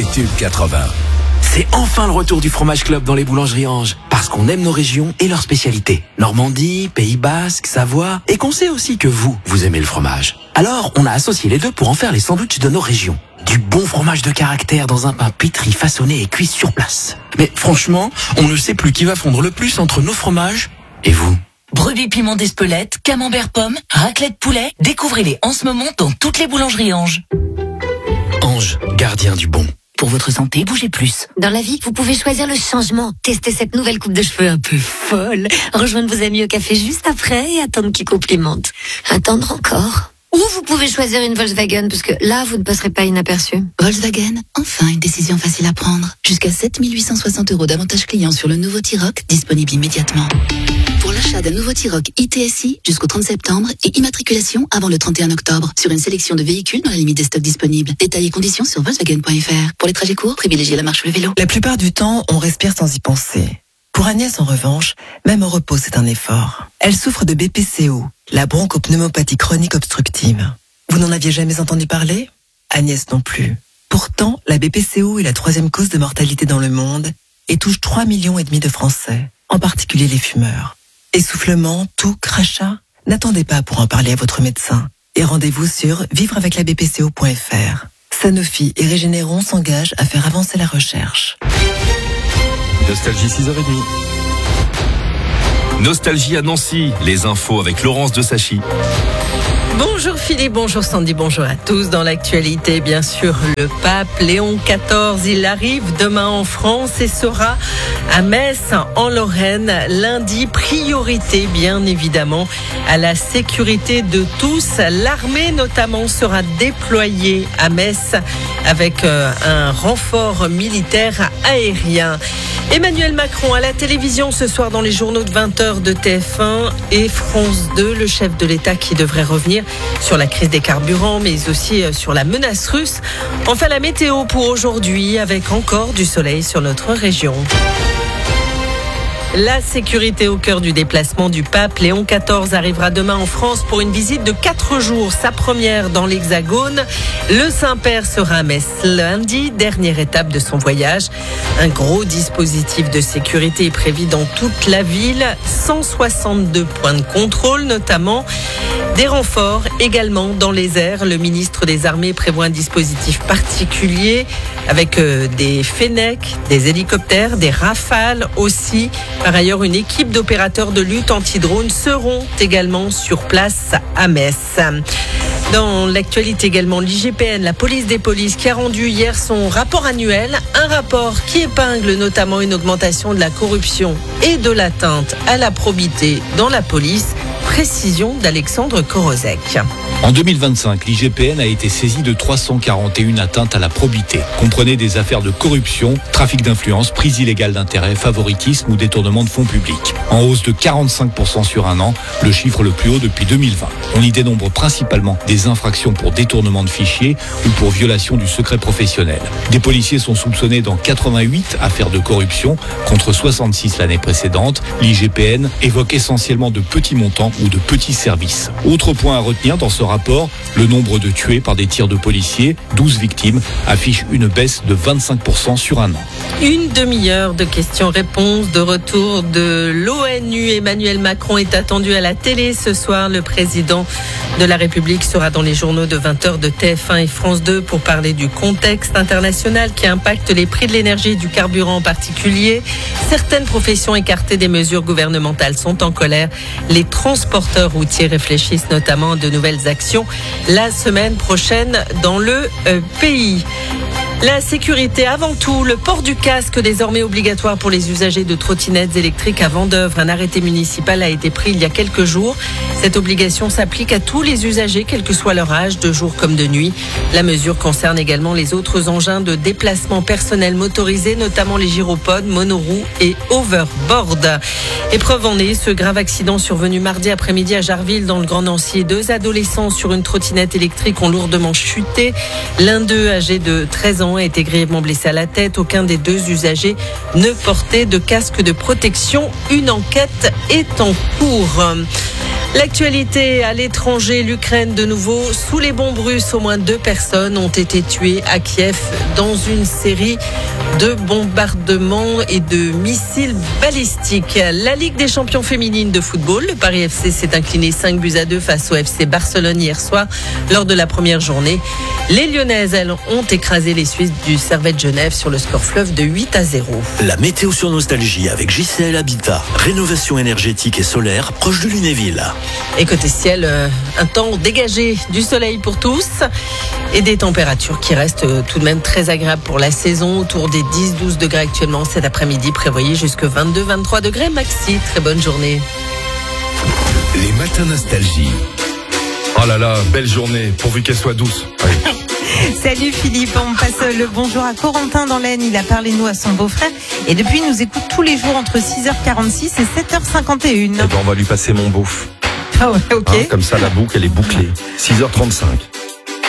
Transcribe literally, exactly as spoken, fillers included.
Tube quatre-vingts. C'est enfin le retour du Fromage Club dans les boulangeries Ange. Parce qu'on aime nos régions et leurs spécialités. Normandie, Pays Basque, Savoie. Et qu'on sait aussi que vous, vous aimez le fromage. Alors, on a associé les deux pour en faire les sandwichs de nos régions. Du bon fromage de caractère dans un pain pétri, façonné et cuit sur place. Mais franchement, on ne sait plus qui va fondre le plus entre nos fromages et vous. Brebis piment d'Espelette, camembert pomme, raclette poulet. Découvrez-les en ce moment dans toutes les boulangeries Ange. Ange, gardien du bon. Pour votre santé, bougez plus. Dans la vie, vous pouvez choisir le changement. Testez cette nouvelle coupe de cheveux un peu folle. Rejoindre vos amis au café juste après et attendre qu'ils complimentent. Attendre encore. Ou vous pouvez choisir une Volkswagen, parce que là, vous ne passerez pas inaperçu. Volkswagen, enfin une décision facile à prendre. Jusqu'à sept mille huit cent soixante euros d'avantages clients sur le nouveau T-Roc, disponible immédiatement. Pour l'achat d'un nouveau T-Roc I T S I jusqu'au trente septembre et immatriculation avant le trente et un octobre sur une sélection de véhicules dans la limite des stocks disponibles. Détails et conditions sur Volkswagen point F R. Pour les trajets courts, privilégiez la marche ou le vélo. La plupart du temps, on respire sans y penser. Pour Agnès, en revanche, même au repos, c'est un effort. Elle souffre de B P C O, la bronchopneumopathie chronique obstructive. Vous n'en aviez jamais entendu parler ? Agnès non plus. Pourtant, la B P C O est la troisième cause de mortalité dans le monde et touche trois millions et demi de Français, en particulier les fumeurs. Essoufflement, toux, crachat ? N'attendez pas pour en parler à votre médecin. Et rendez-vous sur vivre avec la B P C O point F R. Sanofi et Régénéron s'engagent à faire avancer la recherche. Nostalgie six heures trente. Nostalgie à Nancy, les infos avec Laurence de Sachy. Bonjour Philippe, bonjour Sandy, bonjour à tous. Dans l'actualité, bien sûr, le pape Léon quatorze, il arrive demain en France et sera à Metz, en Lorraine, lundi. Priorité, bien évidemment, à la sécurité de tous. L'armée, notamment, sera déployée à Metz avec euh, un renfort militaire aérien. Emmanuel Macron à la télévision ce soir dans les journaux de vingt heures de T F un et France deux, le chef de l'État qui devrait revenir sur la crise des carburants, mais aussi sur la menace russe. Enfin, la météo pour aujourd'hui avec encore du soleil sur notre région. La sécurité au cœur du déplacement du pape. Léon quatorze arrivera demain en France pour une visite de quatre jours, sa première dans l'Hexagone. Le Saint-Père sera à Metz lundi, dernière étape de son voyage. Un gros dispositif de sécurité est prévu dans toute la ville. cent soixante-deux points de contrôle notamment. Des renforts également dans les airs. Le ministre des Armées prévoit un dispositif particulier avec des Fennec, des hélicoptères, des Rafales aussi. Par ailleurs, une équipe d'opérateurs de lutte anti-drone seront également sur place à Metz. Dans l'actualité également, l'I G P N, la police des polices, qui a rendu hier son rapport annuel. Un rapport qui épingle notamment une augmentation de la corruption et de l'atteinte à la probité dans la police. Précision d'Alexandre Korozek. En deux mille vingt-cinq, l'I G P N a été saisie de trois cent quarante et une atteintes à la probité. Comprenez des affaires de corruption, trafic d'influence, prise illégale d'intérêt, favoritisme ou détournement de fonds publics. En hausse de quarante-cinq pour cent sur un an, le chiffre le plus haut depuis deux mille vingt. On y dénombre principalement des infractions pour détournement de fichiers ou pour violation du secret professionnel. Des policiers sont soupçonnés dans quatre-vingt-huit affaires de corruption contre soixante-six l'année précédente. L'I G P N évoque essentiellement de petits montants ou de petits services. Autre point à retenir dans ce rapport, le nombre de tués par des tirs de policiers, douze victimes, affiche une baisse de vingt-cinq pour cent sur un an. Une demi-heure de questions-réponses de retour de l'ONU. Emmanuel Macron est attendu à la télé ce soir. Le président de la République sera dans les journaux de vingt heures de T F un et France deux pour parler du contexte international qui impacte les prix de l'énergie et du carburant en particulier. Certaines professions écartées des mesures gouvernementales sont en colère. Les transporteurs routiers réfléchissent notamment à de nouvelles actions la semaine prochaine dans le euh, pays. La sécurité avant tout, le port du casque désormais obligatoire pour les usagers de trottinettes électriques à Vendeuvre. Un arrêté municipal a été pris il y a quelques jours. Cette obligation s'applique à tous les usagers, quel que soit leur âge, de jour comme de nuit. La mesure concerne également les autres engins de déplacement personnel motorisés, notamment les gyropodes, monoroues et overboard. Épreuve en est, ce grave accident survenu mardi après-midi à Jarville dans le Grand Nancy. Deux adolescents sur une trottinette électrique ont lourdement chuté. L'un d'eux, âgé de treize ans, a été grièvement blessé à la tête. Aucun des deux usagers ne portait de casque de protection. Une enquête est en cours. L'actualité à l'étranger, l'Ukraine de nouveau sous les bombes russes. Au moins deux personnes ont été tuées à Kiev dans une série de bombardements et de missiles balistiques. La Ligue des champions féminines de football, le Paris F C s'est incliné cinq buts à deux face au F C Barcelone hier soir lors de la première journée. Les Lyonnaises, elles, ont écrasé les Suisses du Servette Genève sur le score fleuve de huit à zéro. La météo sur Nostalgie avec J C L Habitat. Rénovation énergétique et solaire proche de Lunéville. Et côté ciel, euh, un temps dégagé, du soleil pour tous et des températures qui restent euh, tout de même très agréables pour la saison, autour des dix à douze degrés actuellement cet après-midi, prévoyez jusque vingt-deux à vingt-trois degrés maxi. Très bonne journée. Les matins nostalgie. Oh là là, belle journée, pourvu qu'elle soit douce. Ouais. Salut Philippe, on passe le bonjour à Corentin dans l'Aisne, il a parlé de nous à son beau-frère et depuis il nous écoute tous les jours entre six heures quarante-six et sept heures cinquante et une. Eh ben on va lui passer mon bouffe. Ah ouais, ok. Hein, comme ça la boucle elle est bouclée. six heures trente-cinq.